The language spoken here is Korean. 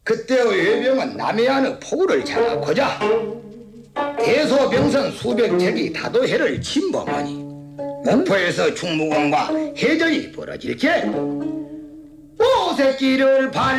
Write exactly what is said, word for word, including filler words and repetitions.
그때의 외병은 남해안의 포구를 장악하자 대소병선 수백 척이 다도해를 침범하니 목포에서 충무공과 해전이 벌어질게 오새끼를 발